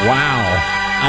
Wow.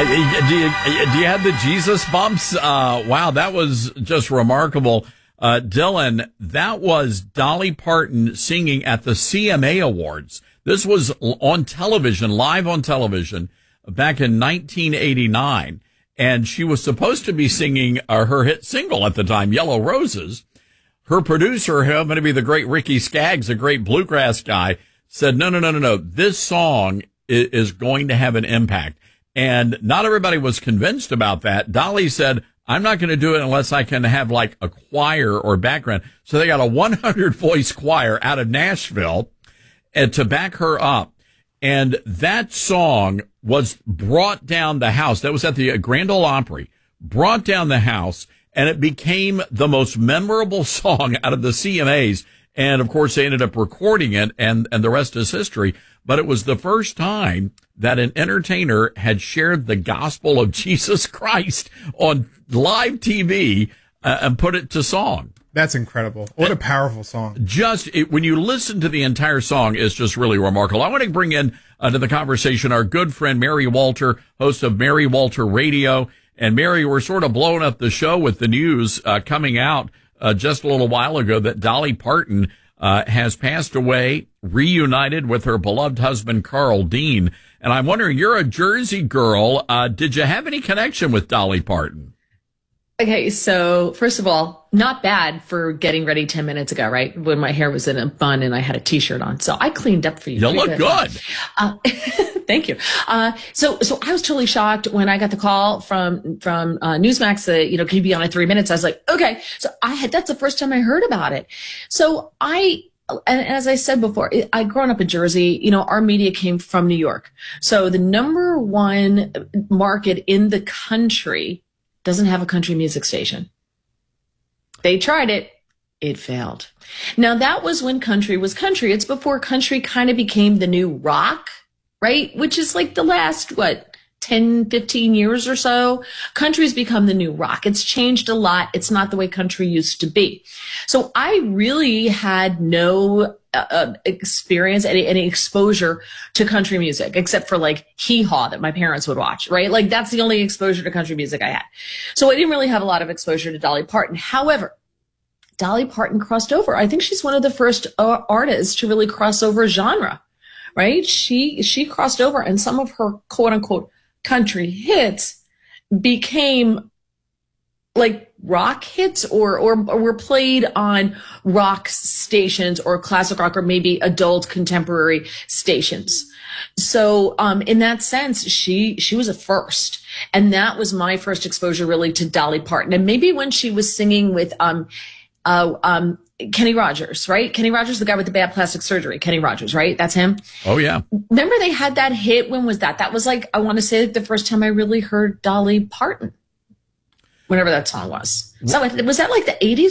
Do you have the Jesus bumps? Wow, that was just remarkable. Dylan, that was Dolly Parton singing at the CMA Awards. This was on television, live on television, back in 1989. And she was supposed to be singing her hit single at the time, Yellow Roses. Her producer, who happened to be the great Ricky Skaggs, a great bluegrass guy, said, no. This song is going to have an impact. And not everybody was convinced about that. Dolly said, I'm not going to do it unless I can have like a choir or background. So they got a 100 voice choir out of Nashville to back her up. And that song was brought down the house. That was at the Grand Ole Opry, brought down the house, and it became the most memorable song out of the CMAs. And of course, they ended up recording it, and the rest is history. But it was the first time that an entertainer had shared the gospel of Jesus Christ on live TV and put it to song. That's incredible. What a powerful song. When you listen to the entire song, it's just really remarkable. I want to bring in to the conversation our good friend Mary Walter, host of Mary Walter Radio. And Mary, we're sort of blowing up the show with the news coming out just a little while ago that Dolly Parton has passed away, reunited with her beloved husband, Carl Dean. And I'm wondering, you're a Jersey girl. Did you have any connection with Dolly Parton? Okay, so first of all, not bad for getting ready 10 minutes ago, right? When my hair was in a bun and I had a t-shirt on. So I cleaned up for you. You look good. Thank you. So I was totally shocked when I got the call from Newsmax that, can you be on in 3 minutes? I was like, okay. So that's the first time I heard about it. So and as I said before, I grown up in Jersey, our media came from New York. So the number one market in the country doesn't have a country music station. They tried it. It failed. Now that was when country was country. It's before country kind of became the new rock, right? Which is like the last, 10, 15 years or so. Country's become the new rock. It's changed a lot. It's not the way country used to be. So I really had no experience, any exposure to country music, except for like Hee Haw that my parents would watch, right? Like that's the only exposure to country music I had. So I didn't really have a lot of exposure to Dolly Parton. However, Dolly Parton crossed over. I think she's one of the first artists to really cross over genre, right? She crossed over, and some of her quote unquote country hits became like rock hits or were played on rock stations or classic rock or maybe adult contemporary stations. So in that sense, she was a first. And that was my first exposure really to Dolly Parton. And maybe when she was singing with Kenny Rogers, right? Kenny Rogers, the guy with the bad plastic surgery. Kenny Rogers, right? That's him. Oh, yeah. Remember they had that hit? When was that? That was like, I want to say the first time I really heard Dolly Parton. Whenever that song was. So was that like the 80s?